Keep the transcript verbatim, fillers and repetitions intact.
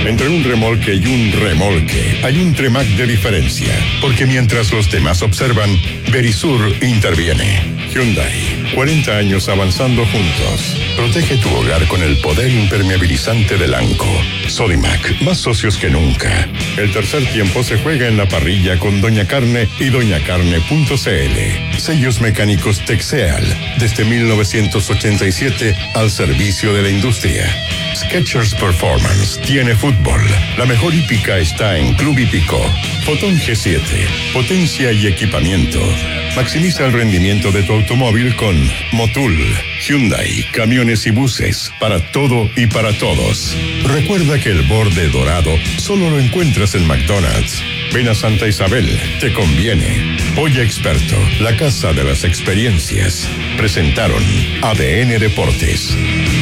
Entre un remolque y un remolque hay un Tremac de diferencia, porque mientras los demás observan, Verisur interviene. Hyundai, cuarenta años avanzando juntos. Protege tu hogar con el poder impermeabilizante del ANCO. Sodimac, más socios que nunca. El tercer tiempo se juega en la parrilla con Doña Carne y doña carne punto c l. Sellos mecánicos Texeal, desde mil novecientos ochenta y siete al servicio de la industria. Skechers Performance tiene fútbol. La mejor hípica está en Club Hípico. Fotón G siete, potencia y equipamiento. Maximiza el rendimiento de tu automóvil con Motul. Hyundai, camiones y buses, para todo y para todos. Recuerda que el borde dorado solo lo encuentras en McDonald's. Ven a Santa Isabel, te conviene. Polla Experto, la casa de las experiencias. Presentaron A D N Deportes.